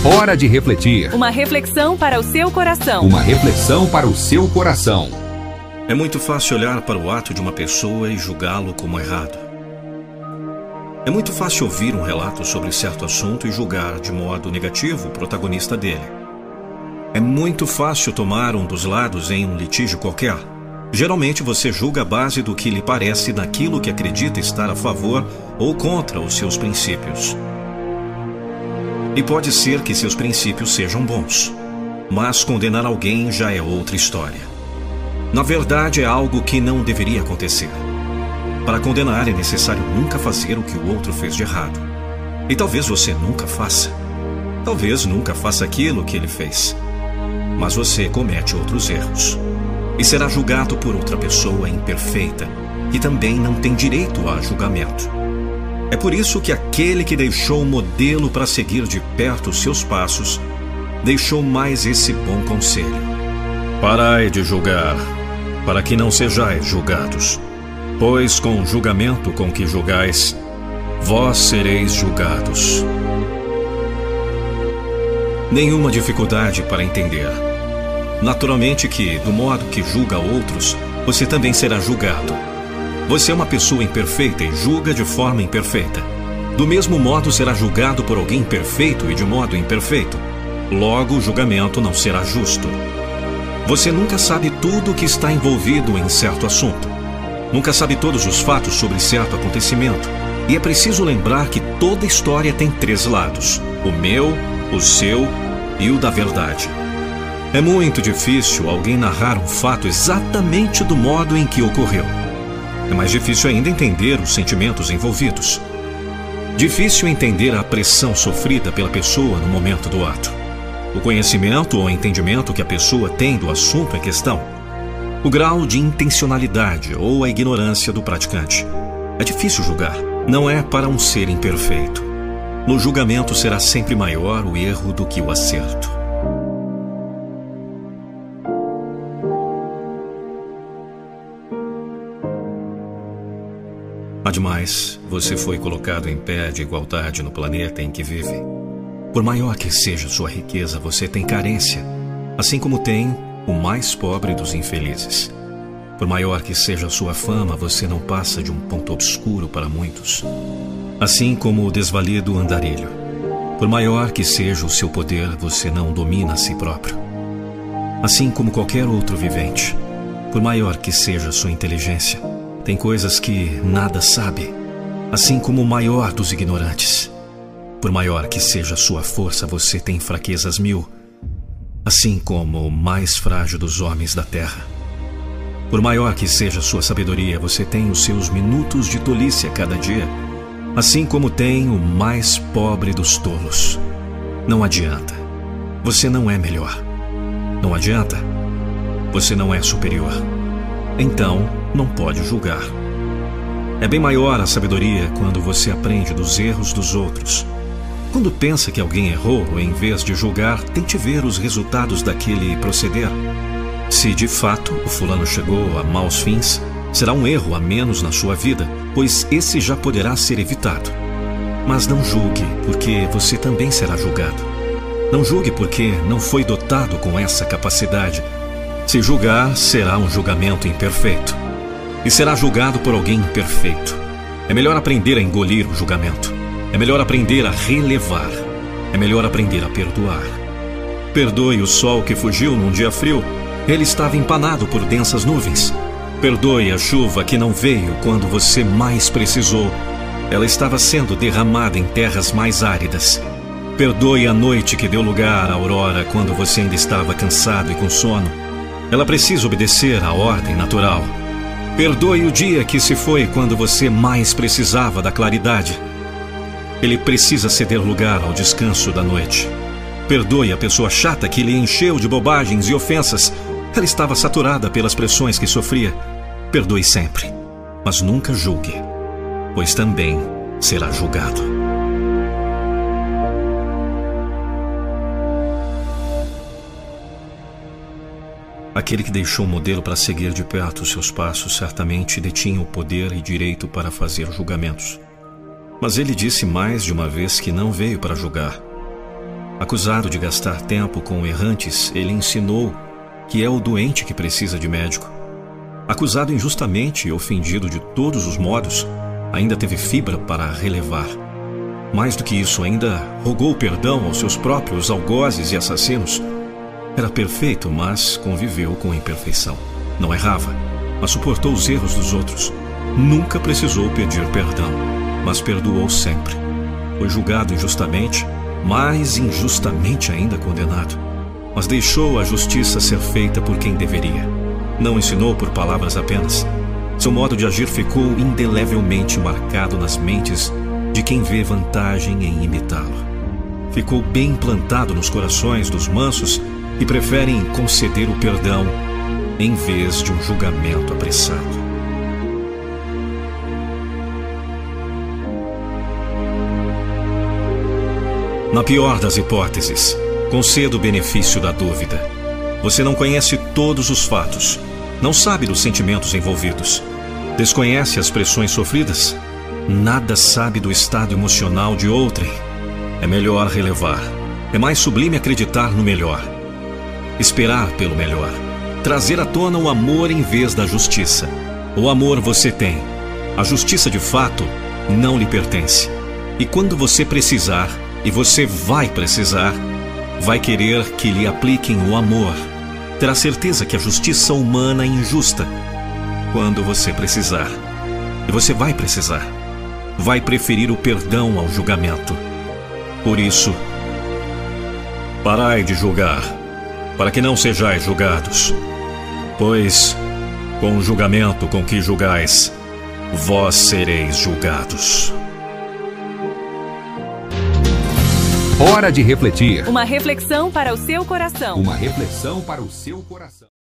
Hora de refletir. Uma reflexão para o seu coração. Uma reflexão para o seu coração. É muito fácil olhar para o ato de uma pessoa e julgá-lo como errado. É muito fácil ouvir um relato sobre certo assunto e julgar de modo negativo o protagonista dele. É muito fácil tomar um dos lados em um litígio qualquer. Geralmente você julga a base do que lhe parece naquilo que acredita estar a favor ou contra os seus princípios. E pode ser que seus princípios sejam bons, mas condenar alguém já é outra história. Na verdade, é algo que não deveria acontecer. Para condenar é necessário nunca fazer o que o outro fez de errado. E talvez você nunca faça. Talvez nunca faça aquilo que ele fez. Mas você comete outros erros. E será julgado por outra pessoa imperfeita, que também não tem direito a julgamento. É por isso que aquele que deixou um modelo para seguir de perto os seus passos, deixou mais esse bom conselho. Parai de julgar, para que não sejais julgados. Pois com o julgamento com que julgais, vós sereis julgados. Nenhuma dificuldade para entender. Naturalmente que, do modo que julga outros, você também será julgado. Você é uma pessoa imperfeita e julga de forma imperfeita. Do mesmo modo será julgado por alguém perfeito e de modo imperfeito. Logo, o julgamento não será justo. Você nunca sabe tudo o que está envolvido em certo assunto. Nunca sabe todos os fatos sobre certo acontecimento. E é preciso lembrar que toda história tem 3 lados: o meu, o seu e o da verdade. É muito difícil alguém narrar um fato exatamente do modo em que ocorreu. É mais difícil ainda entender os sentimentos envolvidos. Difícil entender a pressão sofrida pela pessoa no momento do ato. O conhecimento ou entendimento que a pessoa tem do assunto em questão. O grau de intencionalidade ou a ignorância do praticante. É difícil julgar. Não é para um ser imperfeito. No julgamento será sempre maior o erro do que o acerto. Ademais, você foi colocado em pé de igualdade no planeta em que vive. Por maior que seja sua riqueza, você tem carência, assim como tem o mais pobre dos infelizes. Por maior que seja sua fama, você não passa de um ponto obscuro para muitos, assim como o desvalido andarilho. Por maior que seja o seu poder, você não domina a si próprio, assim como qualquer outro vivente. Por maior que seja sua inteligência, tem coisas que nada sabe, assim como o maior dos ignorantes. Por maior que seja sua força, você tem fraquezas 1000, assim como o mais frágil dos homens da terra. Por maior que seja sua sabedoria, você tem os seus minutos de tolice a cada dia, assim como tem o mais pobre dos tolos. Não adianta. Você não é melhor. Não adianta. Você não é superior. Então, não pode julgar. É bem maior a sabedoria quando você aprende dos erros dos outros. Quando pensa que alguém errou, em vez de julgar, tente ver os resultados daquele proceder. Se de fato o fulano chegou a maus fins, será um erro a menos na sua vida, pois esse já poderá ser evitado. Mas não julgue, porque você também será julgado. Não julgue porque não foi dotado com essa capacidade. Se julgar, será um julgamento imperfeito. E será julgado por alguém imperfeito. É melhor aprender a engolir o julgamento. É melhor aprender a relevar. É melhor aprender a perdoar. Perdoe o sol que fugiu num dia frio. Ele estava empanado por densas nuvens. Perdoe a chuva que não veio quando você mais precisou. Ela estava sendo derramada em terras mais áridas. Perdoe a noite que deu lugar à aurora quando você ainda estava cansado e com sono. Ela precisa obedecer à ordem natural. Perdoe o dia que se foi quando você mais precisava da claridade. Ele precisa ceder lugar ao descanso da noite. Perdoe a pessoa chata que lhe encheu de bobagens e ofensas. Ela estava saturada pelas pressões que sofria. Perdoe sempre, mas nunca julgue, pois também será julgado. Aquele que deixou um modelo para seguir de perto os seus passos certamente detinha o poder e direito para fazer julgamentos. Mas ele disse mais de uma vez que não veio para julgar. Acusado de gastar tempo com errantes, ele ensinou que é o doente que precisa de médico. Acusado injustamente e ofendido de todos os modos, ainda teve fibra para relevar. Mais do que isso, ainda rogou perdão aos seus próprios algozes e assassinos. Era perfeito, mas conviveu com a imperfeição. Não errava, mas suportou os erros dos outros. Nunca precisou pedir perdão, mas perdoou sempre. Foi julgado injustamente, mais injustamente ainda condenado. Mas deixou a justiça ser feita por quem deveria. Não ensinou por palavras apenas. Seu modo de agir ficou indelevelmente marcado nas mentes de quem vê vantagem em imitá-lo. Ficou bem implantado nos corações dos mansos que preferem conceder o perdão em vez de um julgamento apressado. Na pior das hipóteses, conceda o benefício da dúvida. Você não conhece todos os fatos, não sabe dos sentimentos envolvidos, desconhece as pressões sofridas, nada sabe do estado emocional de outrem. É melhor relevar, é mais sublime acreditar no melhor, esperar pelo melhor, trazer à tona o amor em vez da justiça. O amor você tem, a justiça de fato não lhe pertence. E quando você precisar, e você vai precisar, vai querer que lhe apliquem o amor. Terá certeza que a justiça humana é injusta. Quando você precisar, e você vai precisar, vai preferir o perdão ao julgamento. Por isso, parai de julgar, para que não sejais julgados. Pois, com o julgamento com que julgais, vós sereis julgados. Hora de refletir. Uma reflexão para o seu coração. Uma reflexão para o seu coração.